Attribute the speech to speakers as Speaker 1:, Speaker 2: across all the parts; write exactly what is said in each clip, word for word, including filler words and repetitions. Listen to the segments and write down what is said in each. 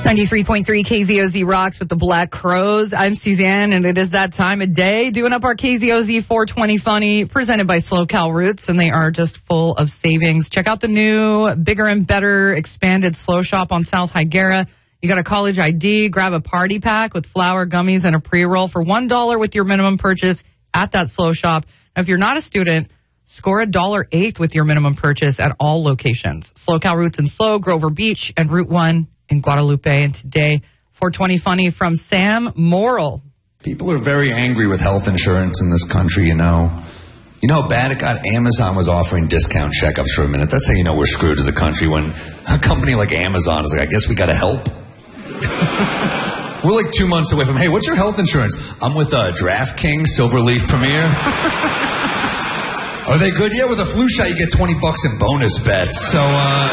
Speaker 1: ninety-three point three K Z O Z rocks with the Black Crows. I'm Suzanne, and it is that time of day doing up our K Z O Z four twenty Funny presented by SoCal Roots, and they are just full of savings. Check out the new bigger and better expanded Slow Shop on South Higuera. You got a college I D, grab a party pack with flour, gummies, and a pre-roll for one dollar with your minimum purchase at that Slow Shop. Now, if you're not a student, score a dollar eighth with your minimum purchase at all locations. SoCal Roots in Slow, Grover Beach, and Route one in Guadalupe. And today, four twenty Funny from Sam Morrill.
Speaker 2: People are very angry with health insurance in this country, you know. You know how bad it got? Amazon was offering discount checkups for a minute. That's how you know we're screwed as a country, when a company like Amazon is like, I guess we got to help. We're like two months away from, hey, what's your health insurance? I'm with uh, DraftKings, Silverleaf Premier. Are they good? Yeah, with a flu shot, you get twenty bucks in bonus bets. So, uh,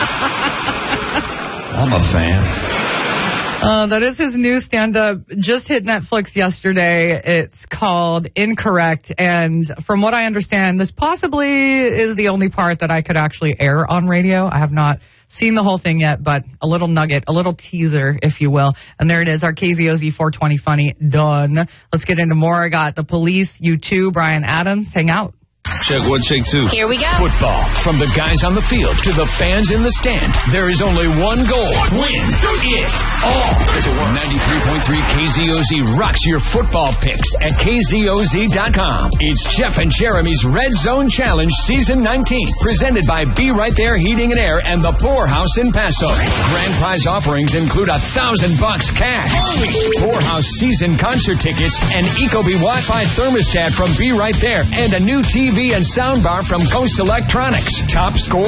Speaker 2: I'm a fan.
Speaker 1: Uh, that is his new stand-up. Just hit Netflix yesterday. It's called Incorrect. And from what I understand, this possibly is the only part that I could actually air on radio. I have not seen the whole thing yet, but a little nugget, a little teaser, if you will. And there it is, our K Z O Z four twenty Funny done. Let's get into more. I got the Police, U two, Brian Adams. Hang out.
Speaker 3: Check one, check two.
Speaker 4: Here we go.
Speaker 3: Football. From the guys on the field to the fans in the stand, there is only one goal. Win it all. ninety-three point three K Z O Z rocks your football picks at K Z O Z dot com. It's Jeff and Jeremy's Red Zone Challenge Season nineteen, presented by Be Right There Heating and Air and the Poorhouse in Paso. Grand prize offerings include a thousand bucks cash, Poorhouse season concert tickets, an Ecobee Wi-Fi thermostat from Be Right There, and a new T V and soundbar from Coast Electronics. Top score